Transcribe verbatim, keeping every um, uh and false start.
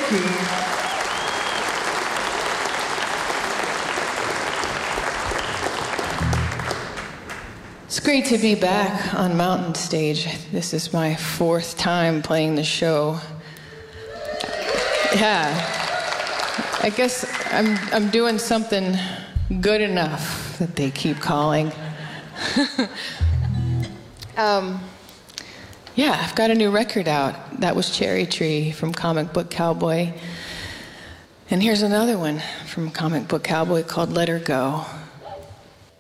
you. It's great to be back on Mountain Stage. This is my fourth time playing the show. Yeah, I guess I'm I'm doing something good enough that they keep calling. um, yeah, I've got a new record out. That was Cherry Tree from Comic Book Cowboy. And here's another one from Comic Book Cowboy called Let Her Go.